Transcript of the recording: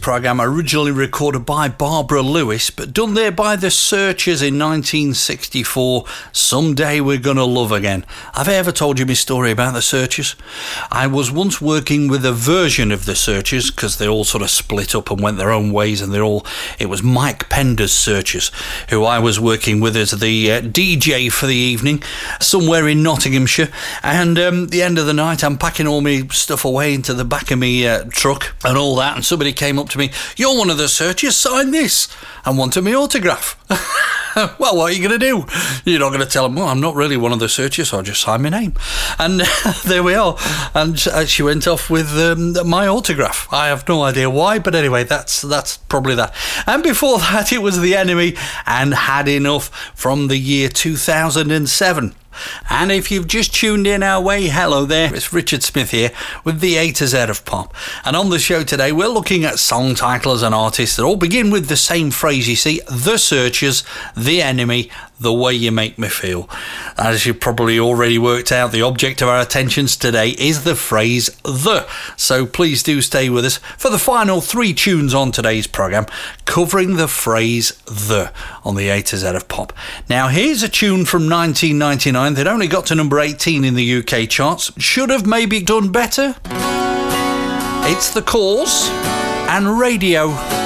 programme originally recorded by Barbara Lewis, but done there by the Searchers in 1964. Someday We're Gonna Love Again. Have I ever told you my story about the Searchers? I was once working with a version of the Searchers, because they all sort of split up and went their own ways, and it was Mike Pender's Searchers, who I was working with as the DJ for the evening, somewhere in Nottinghamshire. And the end of the night, I'm packing all my stuff away into the back of my truck and all that, and somebody came up to me, "You're one of the Searchers, sign this," and wanted my autograph. Well, what are you going to do? You're not going to tell them, well, I'm not really one of the Searchers, so I'll just sign my name. And there we are. And she went off with my autograph. I have no idea why, but anyway, that's probably that. And before that, it was The Enemy and Had Enough from the year 2007. And if you've just tuned in our way, hello there, it's Richard Smith here with the A to Z of pop. And on the show today, we're looking at song titles and artists that all begin with the same phrase, you see, The Searchers, The Enemy, The Way You Make Me Feel. As you've probably already worked out, the object of our attentions today is the phrase the. So please do stay with us for the final 3 tunes on today's programme, covering the phrase the on the A to Z of pop. Now here's a tune from 1999 that only got to number 18 in the UK charts. Should have maybe done better. It's The Cause and Radio.